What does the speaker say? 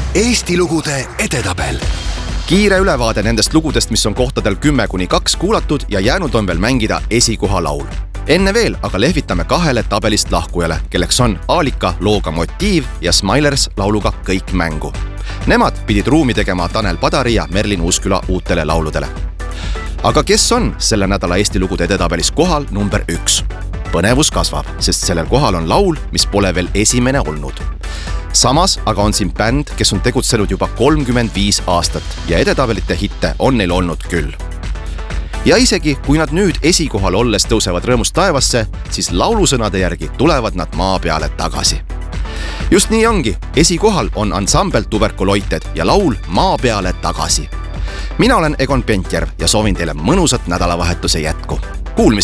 Eesti lugude edetabel. Kiire ülevaade nendest lugudest, mis on kohtadel 10-2 kuulatud ja jäänud on veel mängida esikoha laul. Enne veel aga lehvitame 2 tabelist lahkujale, kelleks on Aalika looga Motiiv ja Smilers lauluga Kõik mängu. Nemad pidid ruumi tegema Tanel Padari ja Merlin Uusküla uutele lauludele. Aga kes on selle nädala Eesti lugude edetabelis kohal number 1? Põnevus kasvab, sest sellel kohal on laul, mis pole veel esimene olnud. Samas aga on siin bänd, kes on tegutsenud juba 35 aastat ja edetabelite hitte on neil olnud küll. Ja isegi kui nad nüüd esikohal olles tõusevad rõõmust taevasse, siis laulusõnade järgi tulevad nad maa peale tagasi. Just nii ongi, esikohal on ansambel Tuberkuloited ja laul Maa peale tagasi. Mina olen Egon Pentjärv ja soovin teile mõnusat nädalavahetuse jätku. Kuulmiseni!